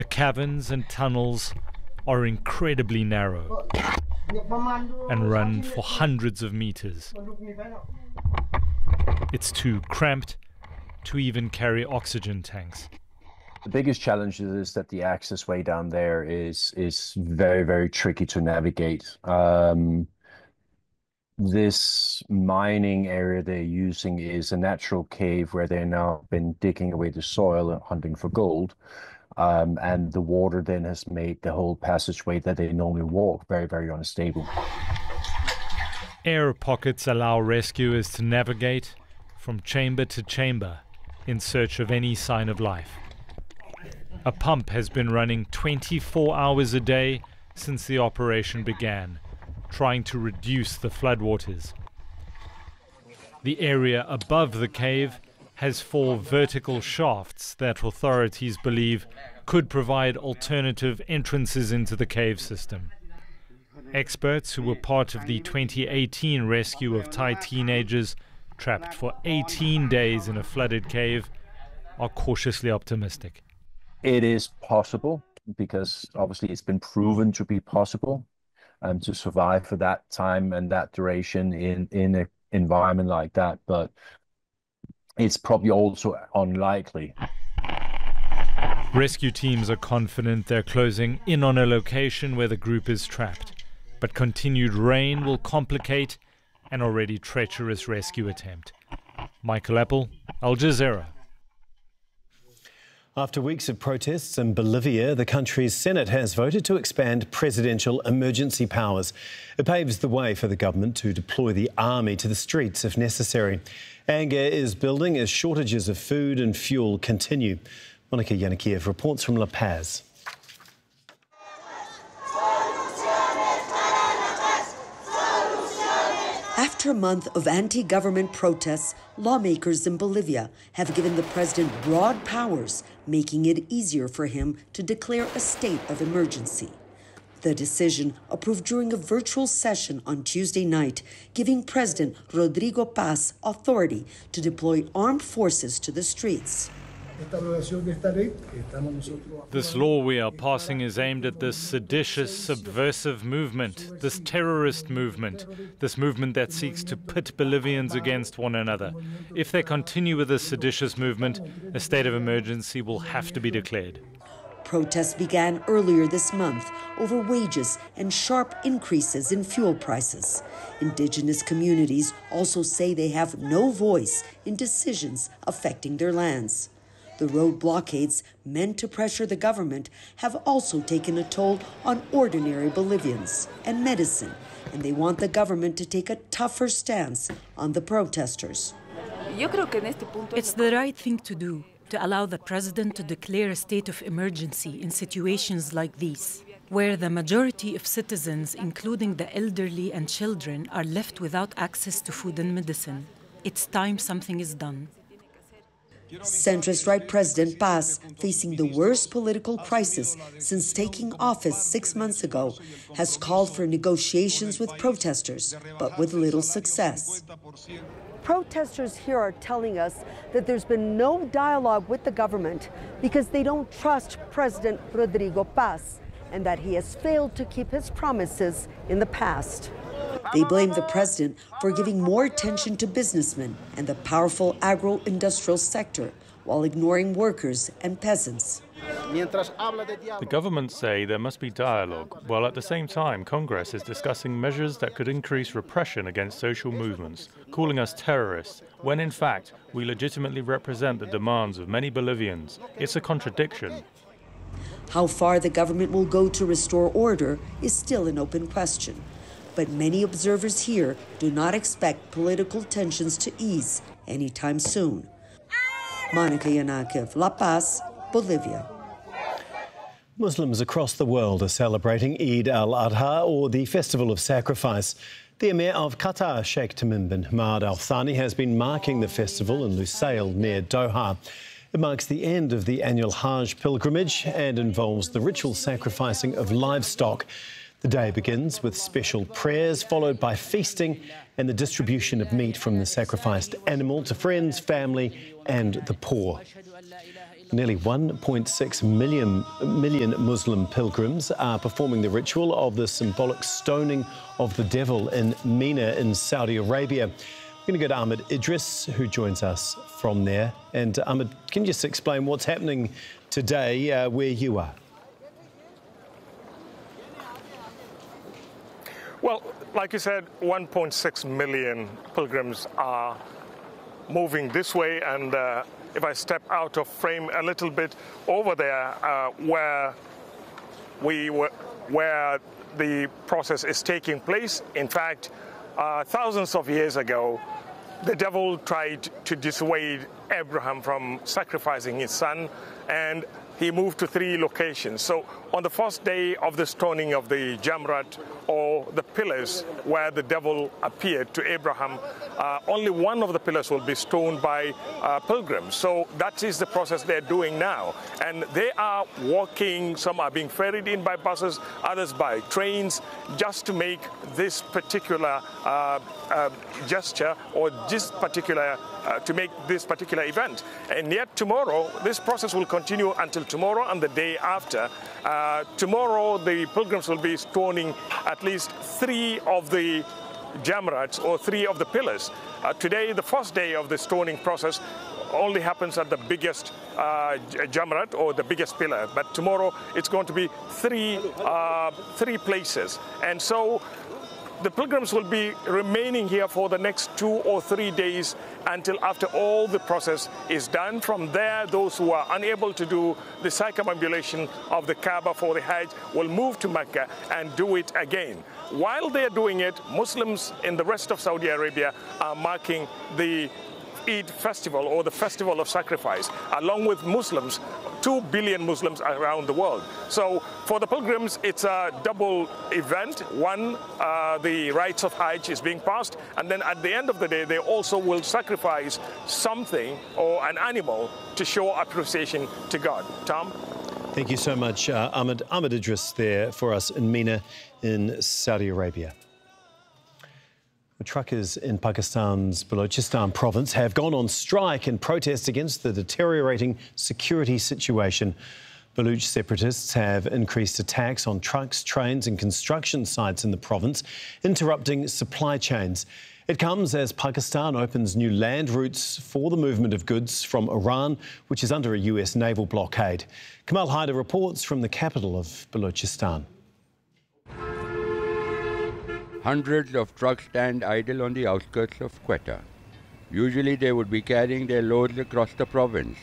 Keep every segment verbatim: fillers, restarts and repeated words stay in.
The caverns and tunnels are incredibly narrow and run for hundreds of meters. It's too cramped to even carry oxygen tanks. The biggest challenge is that the access way down there is is very, very tricky to navigate. Um, this mining area they're using is a natural cave where they've now been digging away the soil and hunting for gold. Um, and the water then has made the whole passageway that they normally walk very, very unstable. Air pockets allow rescuers to navigate from chamber to chamber in search of any sign of life. A pump has been running twenty-four hours a day since the operation began, trying to reduce the floodwaters. The area above the cave has four vertical shafts that authorities believe could provide alternative entrances into the cave system. Experts who were part of the twenty eighteen rescue of Thai teenagers trapped for eighteen days in a flooded cave are cautiously optimistic. It is possible, because obviously it's been proven to be possible um, to survive for that time and that duration in, in an environment like that, but it's probably also unlikely. Rescue teams are confident they're closing in on a location where the group is trapped, but continued rain will complicate an already treacherous rescue attempt. Michael Apple, Al Jazeera. After weeks of protests in Bolivia, the country's Senate has voted to expand presidential emergency powers. It paves the way for the government to deploy the army to the streets if necessary. Anger is building as shortages of food and fuel continue. Monica Yanakiev reports from La Paz. After a month of anti-government protests, lawmakers in Bolivia have given the president broad powers, making it easier for him to declare a state of emergency. The decision, approved during a virtual session on Tuesday night, giving President Rodrigo Paz authority to deploy armed forces to the streets. This law we are passing is aimed at this seditious, subversive movement, this terrorist movement, this movement that seeks to pit Bolivians against one another. If they continue with this seditious movement, a state of emergency will have to be declared. Protests began earlier this month over wages and sharp increases in fuel prices. Indigenous communities also say they have no voice in decisions affecting their lands. The road blockades meant to pressure the government have also taken a toll on ordinary Bolivians and medicine, and they want the government to take a tougher stance on the protesters. It's the right thing to do, to allow the president to declare a state of emergency in situations like these, where the majority of citizens, including the elderly and children, are left without access to food and medicine. It's time something is done. Centrist right President Paz, facing the worst political crisis since taking office six months ago, has called for negotiations with protesters, but with little success. Protesters here are telling us that there's been no dialogue with the government because they don't trust President Rodrigo Paz and that he has failed to keep his promises in the past. They blame the president for giving more attention to businessmen and the powerful agro-industrial sector while ignoring workers and peasants. The government say there must be dialogue, while at the same time Congress is discussing measures that could increase repression against social movements, calling us terrorists, when in fact we legitimately represent the demands of many Bolivians. It's a contradiction. How far the government will go to restore order is still an open question. But many observers here do not expect political tensions to ease anytime soon. Monica Yanakiev, La Paz, Bolivia. Muslims across the world are celebrating Eid al-Adha, or the Festival of Sacrifice. The Emir of Qatar, Sheikh Tamim bin Hamad Al Thani, has been marking the festival in Lusail near Doha. It marks the end of the annual Hajj pilgrimage and involves the ritual sacrificing of livestock. The day begins with special prayers, followed by feasting and the distribution of meat from the sacrificed animal to friends, family and the poor. Nearly one point six million, million Muslim pilgrims are performing the ritual of the symbolic stoning of the devil in Mina in Saudi Arabia. We're going to go to Ahmed Idris, who joins us from there. And Ahmed, can you just explain what's happening today uh, where you are? Well, like you said, one point six million pilgrims are moving this way, and uh, if I step out of frame a little bit over there, uh, where we were, where the process is taking place. In fact, uh, thousands of years ago, the devil tried to dissuade Abraham from sacrificing his son, and he moved to three locations. So on the first day of the stoning of the Jamrat, or the pillars where the devil appeared to Abraham, uh, only one of the pillars will be stoned by uh, pilgrims. So that is the process they're doing now. And they are walking, some are being ferried in by buses, others by trains, just to make this particular uh, uh, gesture, or this particular Uh, to make this particular event. And yet tomorrow, this process will continue until tomorrow and the day after. Uh, tomorrow, the pilgrims will be stoning at least three of the Jamrats, or three of the pillars. Uh, today, the first day of the stoning process only happens at the biggest uh, Jamrat, or the biggest pillar. But tomorrow, it's going to be three, uh, three places. And so the pilgrims will be remaining here for the next two or three days until after all the process is done. From there, those who are unable to do the circumambulation of the Kaaba for the Hajj will move to Mecca and do it again. While they're doing it, Muslims in the rest of Saudi Arabia are marking the Eid festival, or the festival of sacrifice, along with Muslims, two billion Muslims around the world. So for the pilgrims, it's a double event. One, uh, the rites of Hajj is being passed, and then at the end of the day, they also will sacrifice something, or an animal, to show appreciation to God. Tom? Thank you so much, uh, Ahmed, Ahmed Idris there for us in Mina in Saudi Arabia. Truckers in Pakistan's Balochistan province have gone on strike in protest against the deteriorating security situation. Baluch separatists have increased attacks on trucks, trains and construction sites in the province, interrupting supply chains. It comes as Pakistan opens new land routes for the movement of goods from Iran, which is under a U S naval blockade. Kamal Haider reports from the capital of Balochistan. Hundreds of trucks stand idle on the outskirts of Quetta. Usually they would be carrying their loads across the province.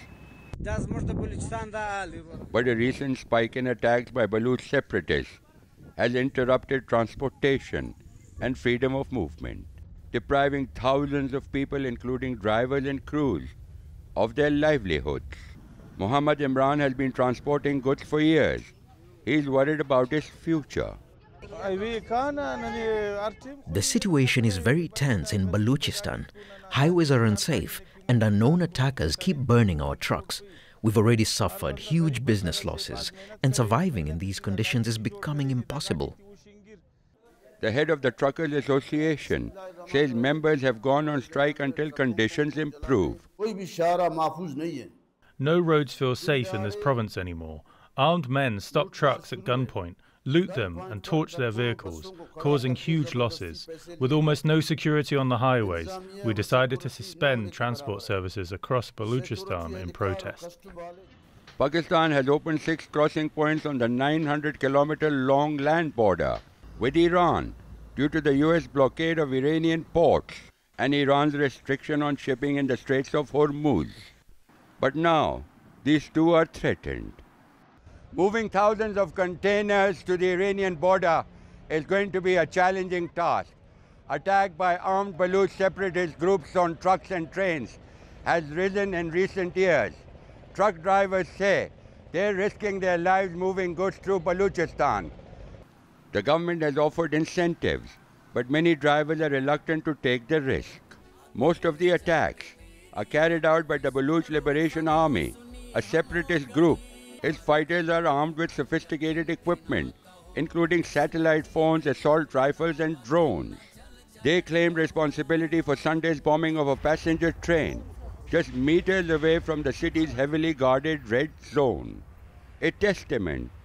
But a recent spike in attacks by Baluch separatists has interrupted transportation and freedom of movement, depriving thousands of people, including drivers and crews, of their livelihoods. Muhammad Imran has been transporting goods for years. He's worried about his future. The situation is very tense in Balochistan. Highways are unsafe and unknown attackers keep burning our trucks. We've already suffered huge business losses, and surviving in these conditions is becoming impossible. The head of the Truckers Association says members have gone on strike until conditions improve. No roads feel safe in this province anymore. Armed men stop trucks at gunpoint, loot them and torch their vehicles, causing huge losses. With almost no security on the highways, we decided to suspend transport services across Balochistan in protest. Pakistan has opened six crossing points on the nine hundred kilometer long land border with Iran due to the U S blockade of Iranian ports and Iran's restriction on shipping in the Straits of Hormuz. But now, these two are threatened. Moving thousands of containers to the Iranian border is going to be a challenging task. Attack by armed Baluch separatist groups on trucks and trains has risen in recent years. Truck drivers say they're risking their lives moving goods through Balochistan. The government has offered incentives, but many drivers are reluctant to take the risk. Most of the attacks are carried out by the Baluch Liberation Army, a separatist group. Its fighters are armed with sophisticated equipment, including satellite phones, assault rifles and drones. They claim responsibility for Sunday's bombing of a passenger train, just meters away from the city's heavily guarded red zone. A testament